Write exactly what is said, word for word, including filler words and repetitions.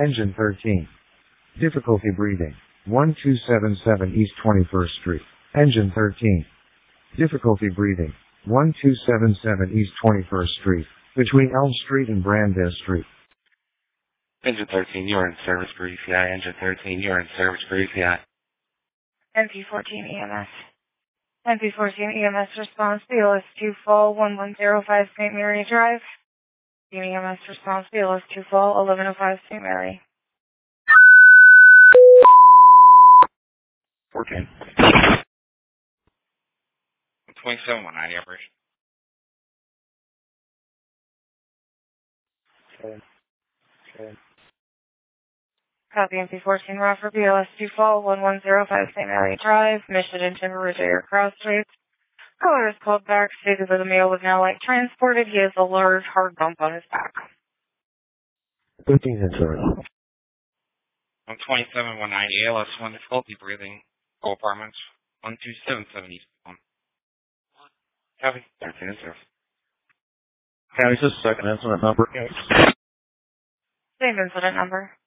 Engine thirteen. Difficulty breathing. one two seven seven East twenty-first Street. Engine thirteen. Difficulty breathing. one two seven seven East twenty-first Street. Between Elm Street and Brandeis Street. Engine thirteen, you're in service for E P I. Engine thirteen, you're in service for E P I. N P fourteen E M S. N P fourteen E M S response, B L S two fall one one zero five Saint Mary Drive. E M S response, B L S two fall eleven oh five Saint Mary. fourteen. twenty-seven one ninety operation. Okay. Okay. Copy N P fourteen raw for B L S two fall one one zero five Saint Mary Drive, Mission and Timber Ridge Air Cross Streets. Caller is called back, stated that the male was now like transported. He has a large hard bump on his back. thirteen in service. I'm twenty-seven one ninety A L S one, difficulty breathing, co apartments, one two seven seven East one. Copy, thirteen in service. County, just a second incident number. Same incident number.